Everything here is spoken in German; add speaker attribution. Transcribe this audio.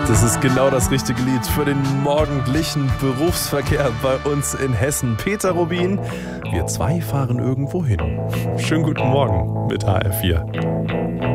Speaker 1: Das ist genau das richtige Lied für den morgendlichen Berufsverkehr bei uns in Hessen. Peter Rubin, wir zwei fahren irgendwo hin. Schönen guten Morgen mit HR4.